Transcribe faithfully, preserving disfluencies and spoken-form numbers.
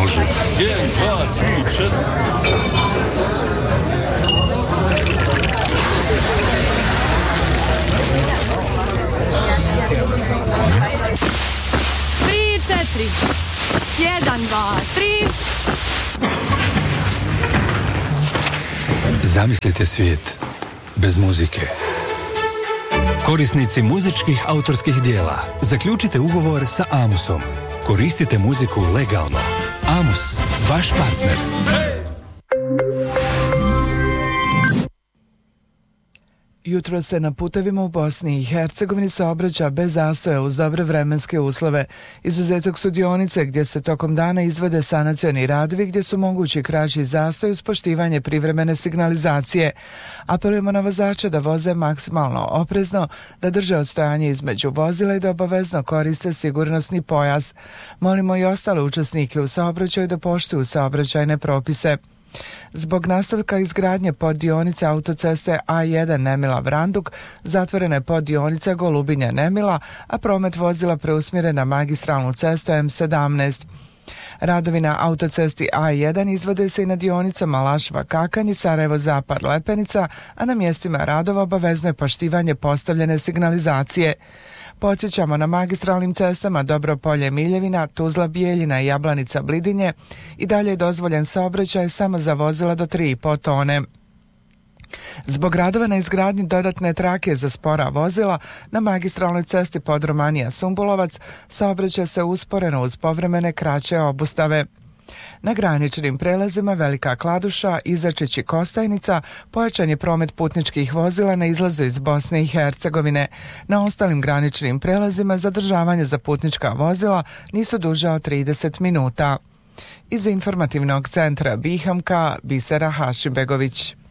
Može. jedan, dva, tri, četiri. Tri, četiri. Jedan, dva, tri. Zamislite svijet bez muzike. Korisnici muzičkih autorskih dijela, zaključite ugovor sa Amusom. Koristite muziku legalno. Amus, vaš partner. Jutro se na putevima u Bosni i Hercegovini saobraća bez zastoja uz dobre vremenske uslove. Izuzetak su dionice gdje se tokom dana izvode sanacioni radovi gdje su mogući kraći zastoj uz poštivanje privremene signalizacije. Apelujemo na vozače da voze maksimalno oprezno, da drže odstojanje između vozila i da obavezno koriste sigurnosni pojas. Molimo i ostale učesnike u saobraćaju da poštuju saobraćajne propise. Zbog nastavka izgradnje poddionice autoceste A jedan Nemila-Vranduk zatvorena je poddionica Golubinja-Nemila, a promet vozila preusmjeren na magistralnu cestu M sedamnaest. Radovi na autocesti A jedan izvode se i na dionicama Lašva-Kakanj i Sarajevo-Zapad-Lepenica, a na mjestima radova obavezno je poštivanje postavljene signalizacije. Podsjećamo, na magistralnim cestama Dobropolje-Miljevina, Tuzla-Bijeljina i Jablanica-Blidinje i dalje je dozvoljen saobraćaj samo za vozila do tri i po tone. Zbog radova na izgradnji dodatne trake za spora vozila na magistralnoj cesti Podromanija-Sumbulovac saobraća se usporeno uz povremene kraće obustave. Na graničnim prelazima Velika Kladuša, Izačić i Kostajnica pojačan je promet putničkih vozila na izlazu iz Bosne i Hercegovine. Na ostalim graničnim prelazima zadržavanje za putnička vozila nisu duže od trideset minuta. Iz informativnog centra Bihamka, Bisera Hašimbegović.